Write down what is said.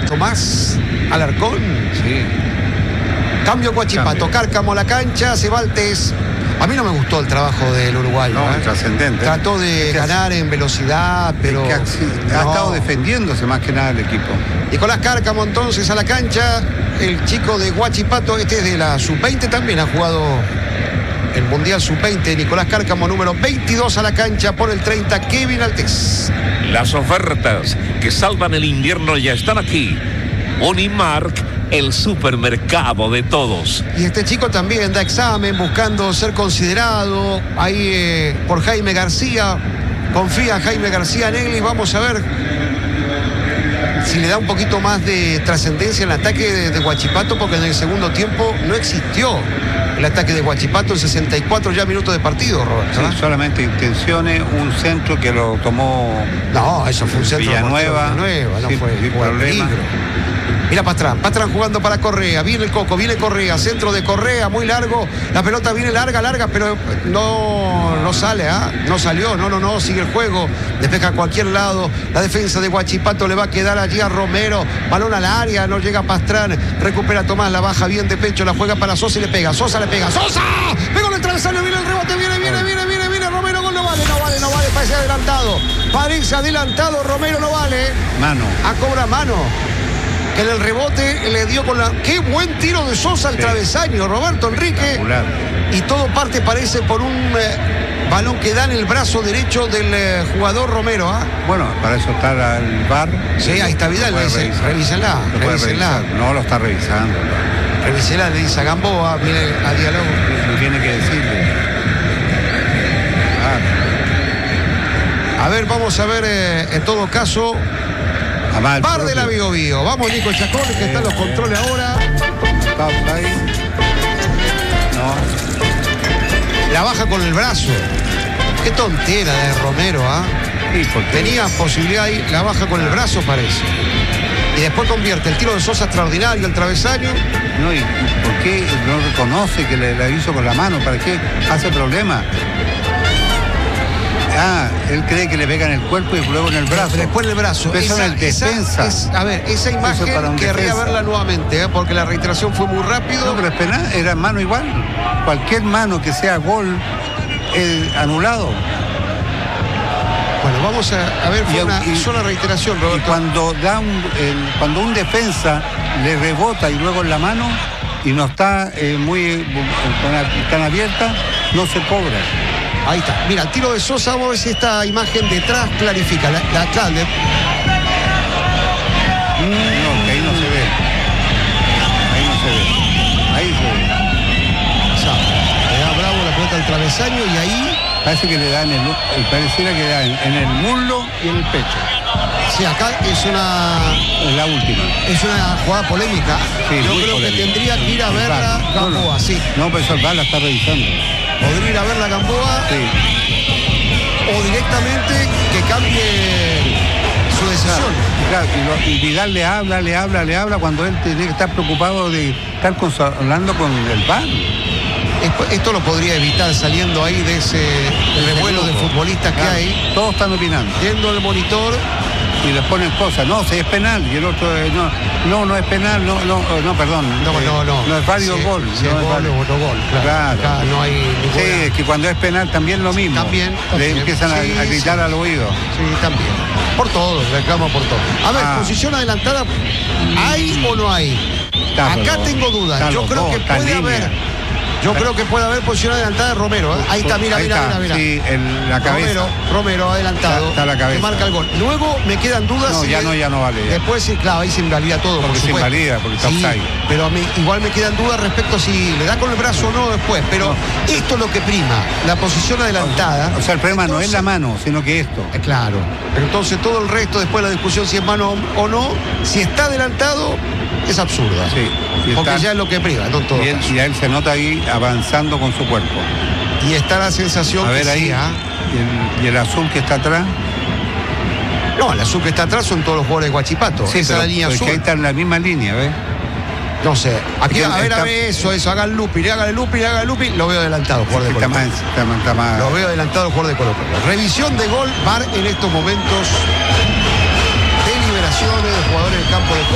Tomás Alarcón. Sí. Cambio Huachipato, Cárcamo a la cancha, Cebaltes. A mí no me gustó el trabajo del uruguayo. No, trascendente. Trató de ganar en velocidad, pero ha estado defendiéndose más que nada el equipo. Nicolás Cárcamo entonces a la cancha, el chico de Huachipato, este es de la Sub-20 también, ha jugado el Mundial Sub-20, Nicolás Cárcamo, número 22 a la cancha por el 30, Kevin Altés. Las ofertas que salvan el invierno ya están aquí. Unimark, el supermercado de todos. Y este chico también da examen buscando ser considerado ahí por Jaime García. Confía Jaime García en él y vamos a ver si le da un poquito más de trascendencia en el ataque de Huachipato, porque en el segundo tiempo no existió el ataque de Huachipato en 64 ya minutos de partido, Roberto. Sí, solamente intenciones, un centro que lo tomó. No, eso fue un centro Villanueva. No sí, fue problema. Mira Pastrán jugando para Correa, viene el Coco, viene Correa, centro de Correa, muy largo, la pelota viene larga, pero no sale, no salió, no, sigue el juego, despeja a cualquier lado, la defensa de Huachipato le va a quedar allí a Romero, balón al área, no llega Pastrán, recupera Tomás, la baja bien de pecho, la juega para Sosa y le pega, Sosa, pegó en el travesaño, viene el rebote, viene Romero, gol, no vale, parece adelantado, Romero no vale. Mano. Cobra mano. Que en el rebote le dio con la... ¡Qué buen tiro de Sosa al travesaño, Roberto Enrique! Y todo parte, parece, por un balón que da en el brazo derecho del jugador Romero. Bueno, para eso está el VAR. Sí, ahí está Vidal, le dice, revísenla. No lo está revisando. Revísenla, le dice a Gamboa, viene a diálogo. No tiene que decirle. A ver, vamos a ver, en todo caso... Bar de la Bio Bio. Vamos, Nico Chacón, que están los controles ahora. No. La baja con el brazo. Qué tontera de Romero, Sí, tenía posibilidad ahí, la baja con el brazo, parece. Y después convierte el tiro de Sosa extraordinario, el travesaño. No, ¿y por qué no reconoce que la hizo con la mano? ¿Para qué hace problema? Él cree que le pega en el cuerpo y luego en el brazo. Después en el brazo. Esa es defensa. Esa imagen querría verla nuevamente, porque la reiteración fue muy rápido. No, pero es penal, era mano igual. Cualquier mano que sea gol es anulado. Bueno, vamos a ver, fue una sola reiteración, Roberto. Y cuando un defensa le rebota y luego en la mano y no está tan abierta, no se cobra. Ahí está. Mira, el tiro de Sosa, vos ves esta imagen detrás, clarifica. La clave. No, que ahí no se ve. Ahí se ve. O sea, le da Bravo la pelota al travesaño y ahí... Parece que le da pareciera que da en el muslo y en el pecho. Sí, acá es la última. Es una jugada polémica. Sí, yo creo polémica. Que tendría que ir a verla Gamboa, sí. No, pero eso el VAR la está revisando. Podría ir a ver la Gamboa, o directamente que cambie su decisión. Claro, y Vidal le habla cuando él tiene que estar preocupado de estar hablando con el VAR. Esto lo podría evitar saliendo ahí de ese revuelo de futbolistas que hay. Todos están opinando. Viendo el monitor. Y les ponen cosas, no, si es penal, y el otro, no es penal, perdón. No es válido gol. Si es gol o no gol, claro. Acá no hay ninguna... Sí, es que cuando es penal también lo mismo. También. Le empiezan a gritar al oído. Sí, también. Por todo, reclamo por todo. A ver, posición adelantada, ¿hay o no hay? Acá tengo dudas. Yo creo que puede haber... creo que puede haber posición adelantada de Romero. Ahí está, mira. Sí, la cabeza. Romero adelantado. Está la cabeza. Que marca el gol. Luego me quedan dudas. No, ya no vale. Después sí, claro, ahí se invalida todo. Porque se invalida, porque está offside. Pero a mí igual me quedan dudas respecto a si le da con el brazo o no después. Pero esto es lo que prima, la posición adelantada. O sea, el problema no es la mano, sino que esto. Claro. Pero entonces todo el resto, después la discusión si es mano o no, si está adelantado, es absurda. Sí. Porque ya es lo que priva, no todo. Y a él se nota ahí avanzando con su cuerpo. Y está la sensación a ver ahí, y el azul que está atrás. No, el azul que está atrás son todos los jugadores de Huachipato. Sí, esa es la línea azul. Que ahí está en la misma línea, ¿ves? No sé. Aquí, a ver, eso, haga el looping, lo veo adelantado, jugador de Colo Colo. Está más. Lo veo adelantado, jugador de Colo Colo. Revisión de gol, VAR en estos momentos de liberaciones de jugadores del campo de